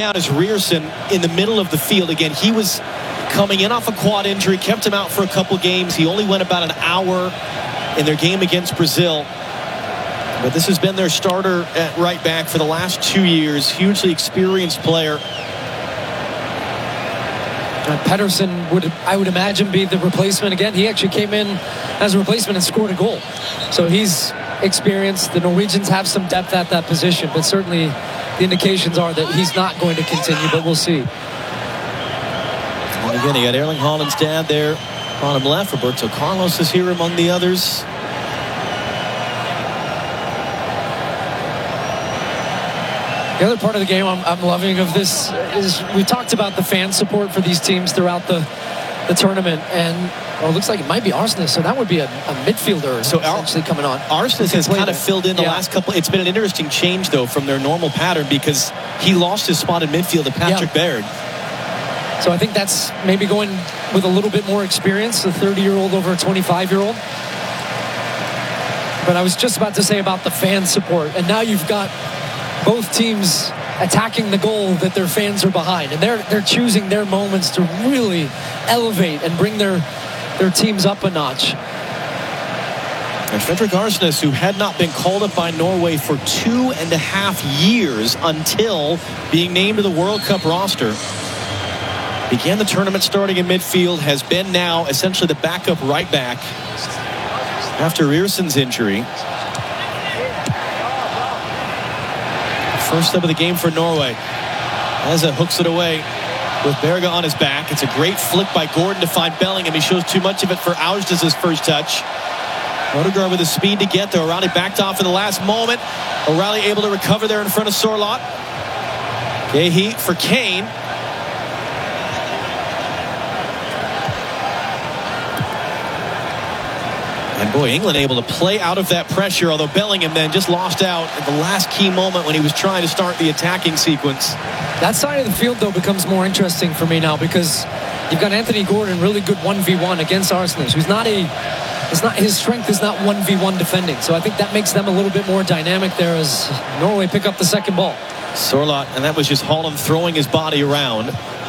down is Ryerson in the middle of the field. Again, he was coming in off a quad injury, kept him out for a couple games. He only went about an hour in their game against Brazil. But this has been their starter at right back for the last 2 years. Hugely experienced player. Pedersen would, I would imagine, be the replacement again. He actually came in as a replacement and scored a goal. So he's experienced. The Norwegians have some depth at that position, but certainly the indications are that he's not going to continue, but we'll see. And again, you got Erling Haaland's dad there, bottom left. Roberto Carlos is here among the others. The other part of the game I'm loving of this is we talked about the fan support for these teams throughout the tournament, and it looks like it might be Arsnes, so that would be a midfielder so actually coming on. Arsnes has kind of filled in the last couple. It's been an interesting change, though, from their normal pattern because he lost his spot in midfield to Patrick Baird. So I think that's maybe going with a little bit more experience, a 30-year-old over a 25-year-old. But I was just about to say about the fan support, and now you've got both teams attacking the goal that their fans are behind, and they're choosing their moments to really elevate and bring their teams up a notch. And Fredrik Arsnes, who had not been called up by Norway for 2.5 years until being named to the World Cup roster, began the tournament starting in midfield, has been now essentially the backup right back after Rierson's injury. First step of the game for Norway. Eza hooks it away with Berge on his back. It's a great flick by Gordon to find Bellingham. He shows too much of it for Aursnes' first touch. Odegaard with the speed to get there. O'Reilly backed off in the last moment. O'Reilly able to recover there in front of Sorloth. Gehi for Kane. And boy, England able to play out of that pressure, although Bellingham then just lost out at the last key moment when he was trying to start the attacking sequence. That side of the field, though, becomes more interesting for me now because you've got Anthony Gordon, really good 1v1 against Arsnes, who's not his strength is not 1v1 defending. So I think that makes them a little bit more dynamic there as Norway pick up the second ball. Sorloth, and that was just Haaland throwing his body around.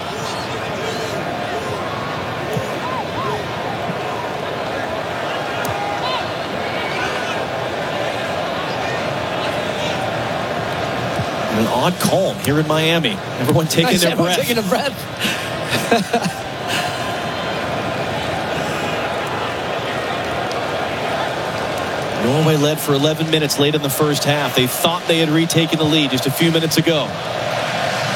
An odd calm here in Miami. Everyone taking their breath. Taking a breath. Norway led for 11 minutes late in the first half. They thought they had retaken the lead just a few minutes ago.